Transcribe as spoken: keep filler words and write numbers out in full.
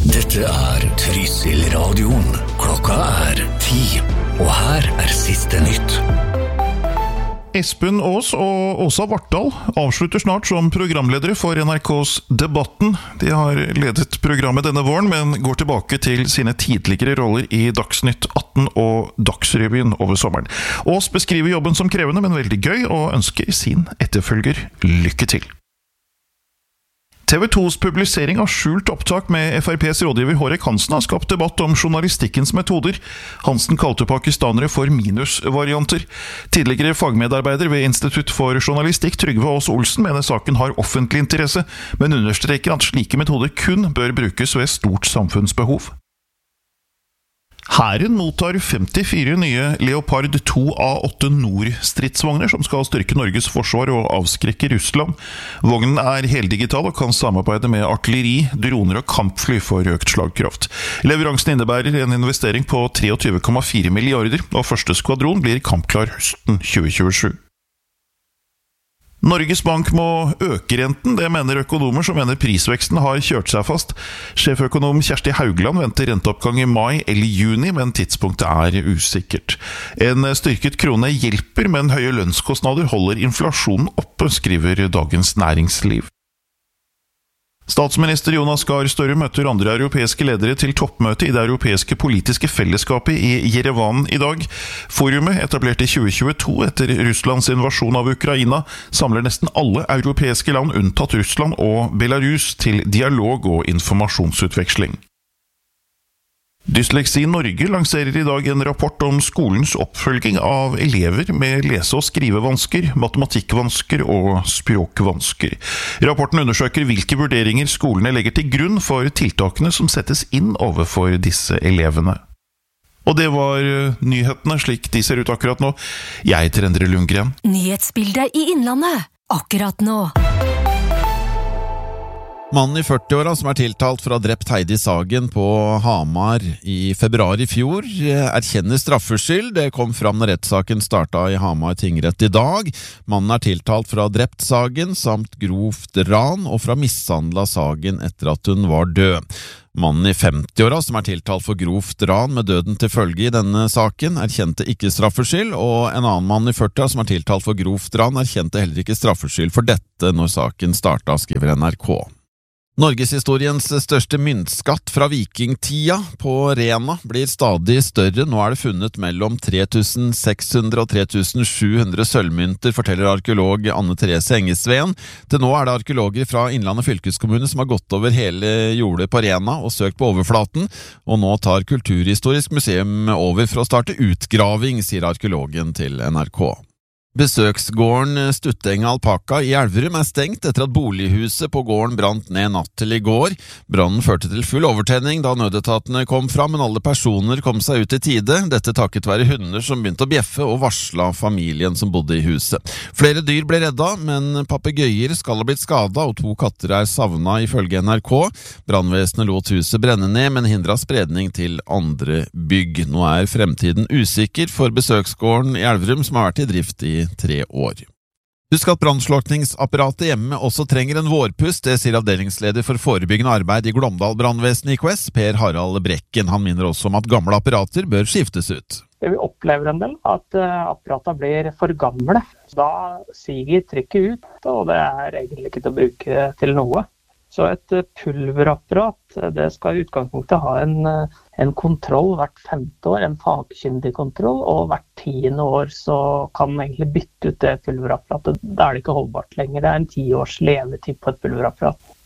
Dette er Trysil radioen. Klokka er ti, og her er siste nytt. Espen Aas og Åsa Vartdal avslutter snart som programledere for N R K's Debatten. De har ledet programmet denne våren, men går tilbake til sine tidligere roller i Dagsnytt atten og Dagsrevyen over sommeren. Aas beskriver jobben som krevende, men veldig gøy, og ønsker sin etterfølger lykke til. T V to's publisering av skjult opptak med F R P's rådgiver Hårek Hansen har skapt debatt om journalistikkens metoder. Hansen kalte pakistanere for minusvarianter. Tidligere fagmedarbeider ved Institutt for Journalistikk Trygve Aas Olsen mener saken har offentlig interesse, men understreker at slike metoder kun bør brukes ved stort samfunnsbehov. Hæren mottar femtifire nye Leopard to A åtte Nord-stridsvogner som skal styrke Norges forsvar og avskrekke Russland. Vognen er heldigital og kan samarbeide med artilleri, droner og kampfly for økt slagkraft. Leveransen innebærer en investering på treogtyve komma fire milliarder, og første skvadron blir kampklar høsten tjue tjuesju. Norges Bank må øke renten, det mener økonomer som mener prisveksten har kjørt seg fast. Sjeføkonom Kjersti Haugland venter renteoppgang i mai eller juni, men tidspunktet er usikkert. En styrket krone hjelper, men høye lønnskostnader holder inflasjonen oppe, skriver Dagens Næringsliv. Statsminister Jonas Gahr Støre møter andre europeiske ledere til toppmøte i det europeiske politiske fellesskapet i Jerevan i dag. Forumet, etablert i tjue tjueto etter Russlands invasjon av Ukraina, samler nesten alle europeiske land unntatt Russland og Belarus til dialog og informasjonsutveksling. Dysleksi Norge lanserer i dag en rapport om skolens oppfølging av elever med lese- og skrivevansker, matematikkvansker og språkvansker. Rapporten undersøker hvilke vurderinger skolene legger til grunn for tiltakene som settes inn overfor disse elevene. Og det var nyhetene slik de ser ut akkurat nå. Jeg heter Endre Lundgren. Nyhetsbildet i Innlandet, akkurat nå. Mannen i førti-åra som er tiltalt for å ha drept Heidi Sagen på Hamar i februar i fjor, erkjenner straffskyld. Det kom fram når rettssaken startet i Hamar tingrett i dag. Mannen er tiltalt for å ha drept Sagen, samt grovt ran, og for å ha mishandlet Sagen etter at hun var død. Mannen i femti-åra som er tiltalt for grovt ran med døden til følge i denne saken, erkjente ikke straffskyld, og en annen mann i førti-åra som er tiltalt for grovt ran, erkjente heller ikke straffskyld for dette når saken startet, skriver N R K. Norgeshistoriens største myntskatt fra vikingtida på Rena blir stadig større. Nå er det funnet mellom tre tusen seks hundre og tre tusen sju hundre sølvmynter, forteller arkeolog Anne Therese Engesveen. Til nå er det arkeologer fra Innlandet fylkeskommune som har gått over hele jordet på Rena og søkt på overflaten, og nå tar Kulturhistorisk museum over for å starte utgraving, sier arkeologen til N R K. Besøksgården Stutteng Alpaka i Elverum er stengt etter at bolighuset på gården brant ned natt til i går. Brannen førte til full overtenning da nødetatene kom fram, men alle personer kom seg ut i tide. Dette takket være hunder som begynte å bjeffe og varsla familien som bodde i huset. Flere dyr ble redda, men papegøyer skal ha blitt skada, og to katter er savna ifølge N R K. Brannvesenet lot huset brenne ned, men hindra spredning til andre bygg. Nå er fremtiden usikker for besøksgården i Elverum, som har vært i drift i tre år. Husk at brannslukningsapparatet hjemme også trenger en vårpust, det sier avdelingsleder for forebyggende arbeid i Glåmdal brannvesen I K S, Per Harald Brekken. Han minner også om at gamle apparater bør skiftes ut. Vi opplever en del at apparatet blir for gamle. Da siger trykket ut, og det er egentlig ikke til å bruke til noe. Så et pulverapparat, det skal I utgangspunktet ha en, en kontroll hvert femte år, en fagkyndig kontroll, og hvert tiende år så kan man egentlig bytte ut det pulverapparatet. Da er det ikke holdbart lenger, det er en ti års levetid på et pulverapparat.